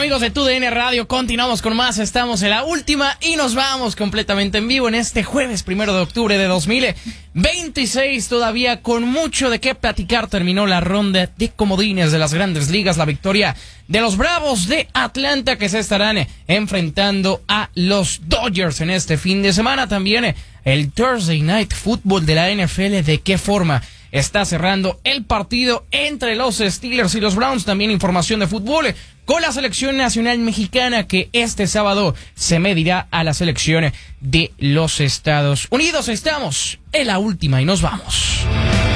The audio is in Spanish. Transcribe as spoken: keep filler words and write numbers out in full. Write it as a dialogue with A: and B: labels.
A: amigos de T U D N Radio? Continuamos con más, estamos en la última y nos vamos completamente en vivo en este jueves primero de octubre de dos mil veintiséis, todavía con mucho de qué platicar. Terminó la ronda de comodines de las Grandes Ligas, la victoria de los Bravos de Atlanta, que se estarán enfrentando a los Dodgers en este fin de semana. También el Thursday Night Football de la N F L, de qué forma está cerrando el partido entre los Steelers y los Browns. También información de fútbol con la selección nacional mexicana, que este sábado se medirá a la selección de los Estados Unidos. Estamos en la última y nos vamos.